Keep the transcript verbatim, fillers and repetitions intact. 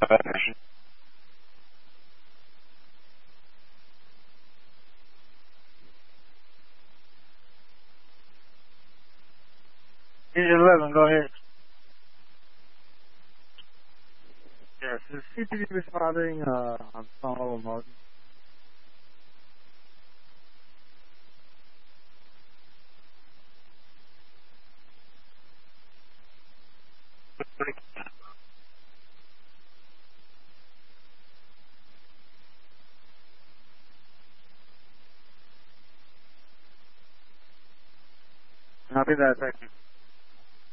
Engine eleven, go ahead. Yes, is C P D responding uh, on some level mode? Copy that, thank you.